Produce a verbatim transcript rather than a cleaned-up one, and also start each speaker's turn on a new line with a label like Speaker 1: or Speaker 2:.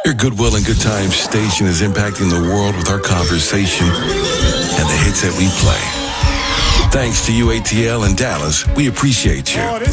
Speaker 1: Your Goodwill and Good Times station is impacting the world with our conversation and the hits that we play. Thanks to U A T L in Dallas, we appreciate you.